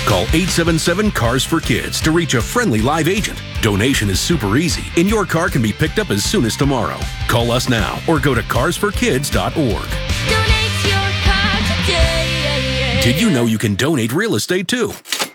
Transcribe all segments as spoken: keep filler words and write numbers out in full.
Call eight seven seven, C A R S for Kids to reach a friendly live agent. Donation is super easy, and your car can be picked up as soon as tomorrow. Call us now or go to cars for kids dot org. Donate your car today. Did you know you can donate real estate too?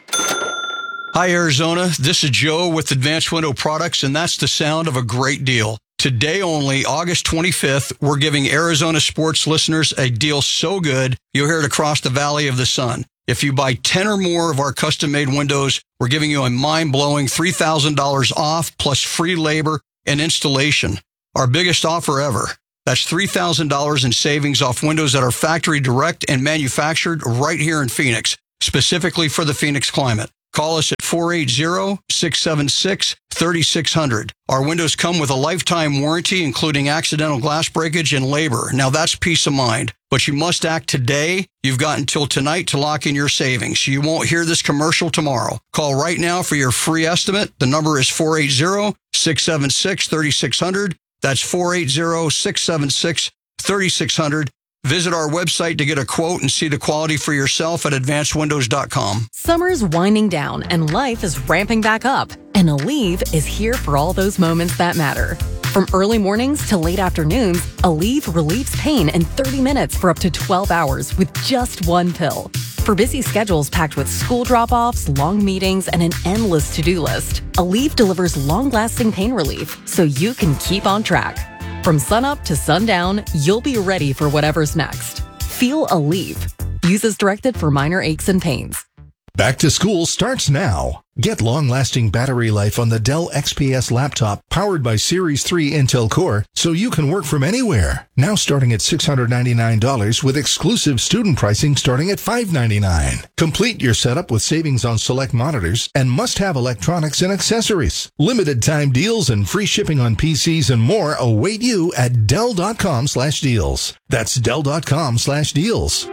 Hi, Arizona. This is Joe with Advanced Window Products, and that's the sound of a great deal. Today only, August twenty-fifth, we're giving Arizona sports listeners a deal so good, you'll hear it across the Valley of the Sun. If you buy ten or more of our custom-made windows, we're giving you a mind-blowing three thousand dollars off plus free labor and installation. Our biggest offer ever. That's three thousand dollars in savings off windows that are factory direct and manufactured right here in Phoenix, specifically for the Phoenix climate. Call us at four eight zero, six seven six, three six zero zero. Our windows come with a lifetime warranty, including accidental glass breakage and labor. Now that's peace of mind. But you must act today. You've got until tonight to lock in your savings. You won't hear this commercial tomorrow. Call right now for your free estimate. The number is four eight zero, six seven six, three six zero zero. That's four eight zero, six seven six, three six zero zero. Visit our website to get a quote and see the quality for yourself at advanced windows dot com. Summer's winding down and life is ramping back up. And Aleve is here for all those moments that matter. From early mornings to late afternoons, Aleve relieves pain in thirty minutes for up to twelve hours with just one pill. For busy schedules packed with school drop-offs, long meetings, and an endless to-do list, Aleve delivers long-lasting pain relief so you can keep on track. From sunup to sundown, you'll be ready for whatever's next. Feel Aleve. Use as directed for minor aches and pains. Back to school starts now. Get long-lasting battery life on the Dell X P S laptop powered by Series three Intel Core so you can work from anywhere. Now starting at six hundred ninety-nine dollars with exclusive student pricing starting at five hundred ninety-nine dollars. Complete your setup with savings on select monitors and must-have electronics and accessories. Limited time deals and free shipping on P Cs and more await you at Dell dot com slash deals. That's Dell dot com slash deals.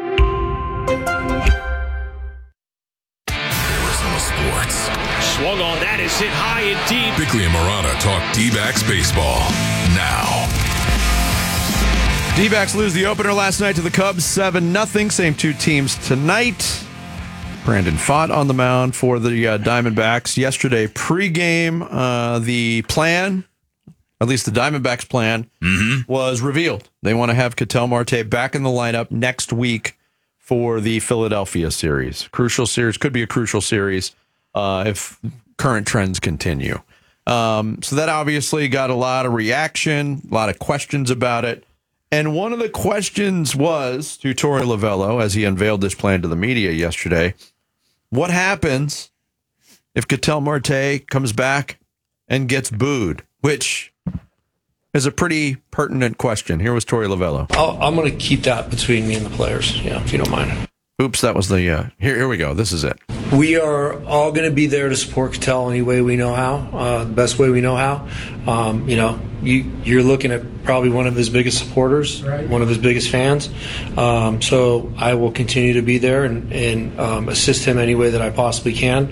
Sports. Swung on, that is hit high and deep. Bickley and Marana talk D-backs baseball now. D-backs lose the opener last night to the Cubs seven nothing. Same two teams tonight. Brandon Pfaadt on the mound for the uh, Diamondbacks. Yesterday, pregame, uh, the plan, at least the Diamondbacks plan, mm-hmm. was revealed. They want to have Ketel Marte back in the lineup next week for the Philadelphia series. Crucial series, could be a crucial series uh, if current trends continue. Um, so that obviously got a lot of reaction, a lot of questions about it. And one of the questions was to Torey Lovullo, as he unveiled this plan to the media yesterday, what happens if Ketel Marte comes back and gets booed? Which is a pretty pertinent question. Here was Torey Lovullo. I'll, I'm going to keep that between me and the players, yeah, if you don't mind. Oops, that was the, uh, here, here we go. This is it. We are all going to be there to support Ketel any way we know how, uh, the best way we know how. Um, you know, you, you're looking at probably one of his biggest supporters, right. One of his biggest fans. Um, so I will continue to be there and, and um, assist him any way that I possibly can.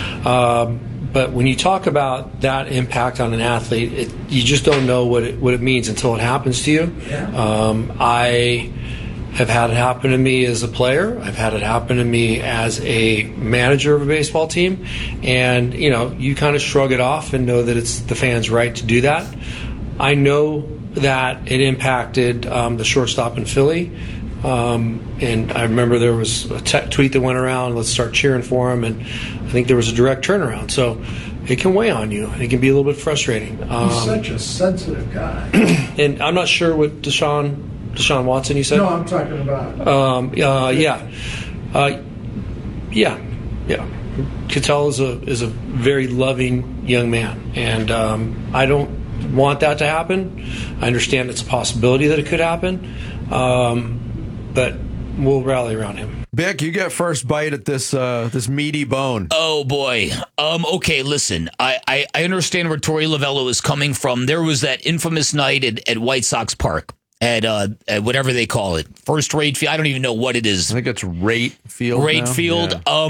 Um, But when you talk about that impact on an athlete, it, you just don't know what it, what it means until it happens to you. Yeah. Um, I have had it happen to me as a player. I've had it happen to me as a manager of a baseball team. And, you know, you kind of shrug it off and know that it's the fans' right to do that. I know that it impacted um, the shortstop in Philly. Um, and I remember there was a t- tweet that went around, let's start cheering for him, and I think there was a direct turnaround. So it can weigh on you. It can be a little bit frustrating. Um, He's such a sensitive guy. And I'm not sure what Deshaun, Deshaun Watson, you said? No, I'm talking about. Um, uh, yeah. Uh, yeah. Yeah. Ketel is a, is a very loving young man, and um, I don't want that to happen. I understand it's a possibility that it could happen. Um, But we'll rally around him. Bick, you get first bite at this uh, this meaty bone. Oh, boy. Um, okay, listen. I, I, I understand where Torey Lovullo is coming from. There was that infamous night at, at White Sox Park, at, uh, at whatever they call it. First rate field. I don't even know what it is. I think it's Rate Field Rate now. Field. Yeah. Um, I,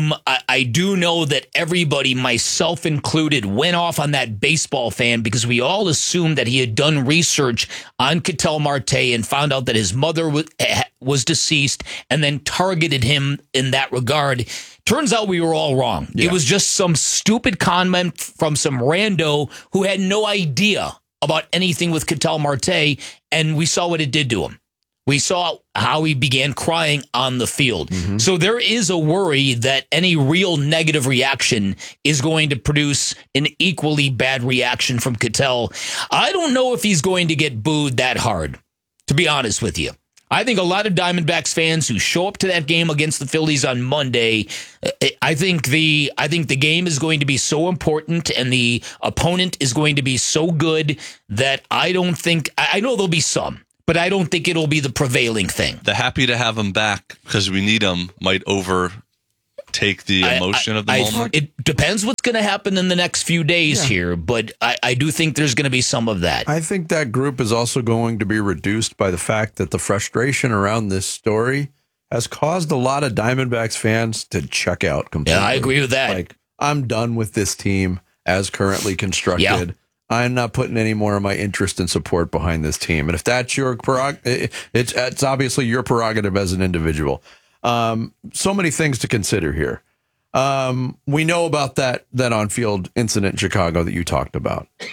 I do know that everybody, myself included, went off on that baseball fan because we all assumed that he had done research on Ketel Marte and found out that his mother was, was deceased and then targeted him in that regard. Turns out we were all wrong. Yeah. It was just some stupid comment from some rando who had no idea about anything with Ketel Marte, and we saw what it did to him. We saw how he began crying on the field. Mm-hmm. So there is a worry that any real negative reaction is going to produce an equally bad reaction from Ketel. I don't know if he's going to get booed that hard, to be honest with you. I think a lot of Diamondbacks fans who show up to that game against the Phillies on Monday, I think the I think the game is going to be so important and the opponent is going to be so good that I don't think, I know there'll be some, but I don't think it'll be the prevailing thing. The happy to have him back because we need him might overtake the emotion I, I, of the I, moment. It depends what's going to happen in the next few days Yeah. here, but I, I do think there's going to be some of that. I think that group is also going to be reduced by the fact that the frustration around this story has caused a lot of Diamondbacks fans to check out completely. Yeah, I agree with that. Like, I'm done with this team as currently constructed. Yeah. I'm not putting any more of my interest and support behind this team. And if that's your prerogative, it's, it's obviously your prerogative as an individual. Um, so many things to consider here. Um, we know about that, that on-field incident in Chicago that you talked about.